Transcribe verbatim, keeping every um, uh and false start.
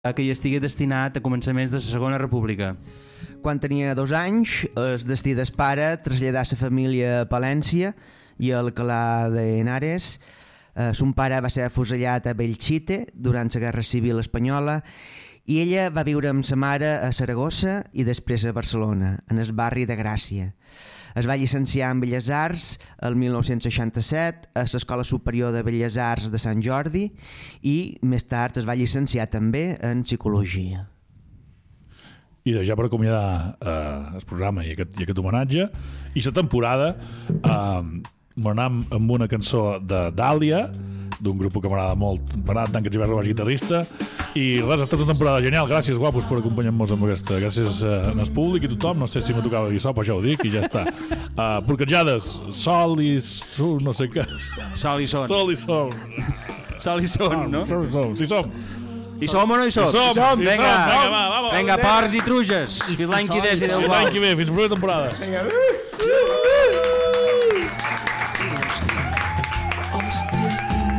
que hi estigui destinat a començaments de la Segona República. Quan tenia dos anys, el destí del pare traslladà sa família a Palència i a Alcalá de Henares. Eh, son pare va ser afusellat a Belchite durant la Guerra Civil Espanyola i ella va viure amb sa mare a Saragossa i després a Barcelona, en el barri de Gràcia. Es va llicenciar en Belles Arts el mil nou-cents seixanta-set a l'Escola Superior de Belles Arts de Sant Jordi i més tard es va llicenciar també en Psicologia. I ja per acomiadar eh, el programa i aquest, i aquest homenatge i la temporada eh, m'anam amb una cançó de Dàlia, d'un grup que m'agrada molt, m'agrada tant que Gilbert Robas, guitarrista, i res, ha estat una temporada genial. Gràcies, guapos, per acompanyar-nos amb aquesta. Gràcies eh, al públic i tothom. No sé si me tocava dir so, però ja ho dic i ja està. Uh, Porquetjades, sol i sol, no sé què. Sol i son. Sol i sol. Sol i son, no? Sol i sol, sí som. I som o no hi som? I som, som. i Vinga, som. Vinga, va, va, va. Vinga, porcs i truges. Fins l'any que ve, si Déu vol. Fins l'any que ve, fins la primera temporada. Vinga.